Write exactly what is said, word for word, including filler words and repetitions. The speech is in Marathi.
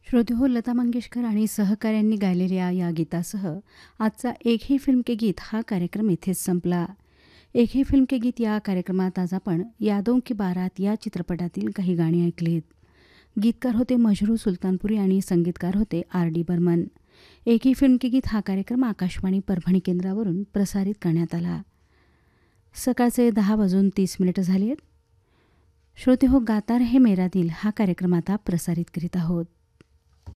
श्रोते हो, लता मंगेशकर आणि सहकाऱ्यांनी गायलेल्या या गीतासह आजचा एक ही फिल्म के गीत हा कार्यक्रम इथेच संपला. एक ही फिल्म के गीत या कार्यक्रमात आज आपण यादों की बारात या चित्रपटातील काही गाणी ऐकलीत. गीतकार होते मजरू सुलतानपुरी आणि संगीतकार होते आर डी बर्मन. एक ही फिल्म के गीत हा कार्यक्रम आकाशवाणी परभणी केंद्रावरून प्रसारित करण्यात आला. सकाळचे दहा वाजून तीस मिनिटं झाली आहेत. श्रोते हो, गाता रहे मेरा दिल हा कार्यक्रम आता प्रसारित करीत आहोत.